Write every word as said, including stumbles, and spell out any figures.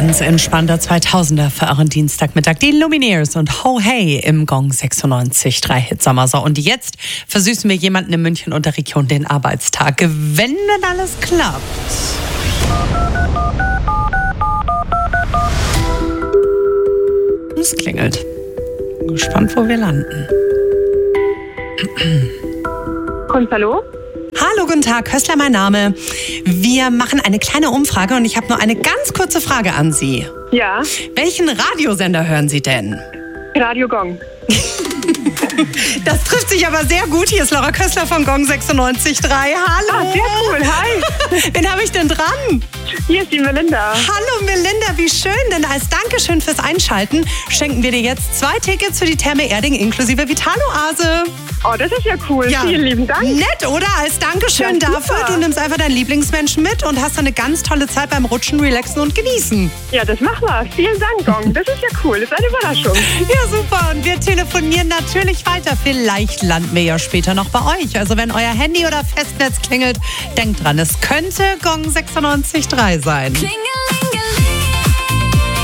Ganz entspannter zweitausender für euren Dienstagmittag. Die Lumineers und Ho Hey im Gong sechsundneunzig Komma drei Hit Sommer. So, und jetzt versüßen wir jemanden in München und der Region den Arbeitstag. Wenn denn alles klappt. Es klingelt. Bin gespannt, wo wir landen. Und hallo? Hallo, guten Tag, Hössler mein Name. Wir machen eine kleine Umfrage und ich habe nur eine ganz kurze Frage an Sie. Ja, Welchen Radiosender hören Sie denn? Radio Gong. Das trifft sich aber sehr gut. Hier ist Laura Kössler von Gong sechsundneunzig Komma drei. Hallo. Ah, sehr cool, hi. Wen habe ich denn dran? Hier ist die Melinda. Hallo Melinda, wie schön, denn als Dankeschön fürs Einschalten schenken wir dir jetzt zwei Tickets für die Therme Erding inklusive Vitalo-Oase. Oh, das ist ja cool. Ja. Vielen lieben Dank. Nett, oder? Als Dankeschön Ja, super. dafür. Du nimmst einfach deinen Lieblingsmenschen mit und hast eine ganz tolle Zeit beim Rutschen, Relaxen und Genießen. Ja, das machen wir. Vielen Dank, Gong. Das ist ja cool. Das ist eine Überraschung. Ja, super. Und wir telefonieren natürlich weiter. Vielleicht landen wir ja später noch bei euch. Also wenn euer Handy oder Festnetz klingelt, denkt dran, es könnte Gong sechsundneunzig Komma drei sein. Klingeling.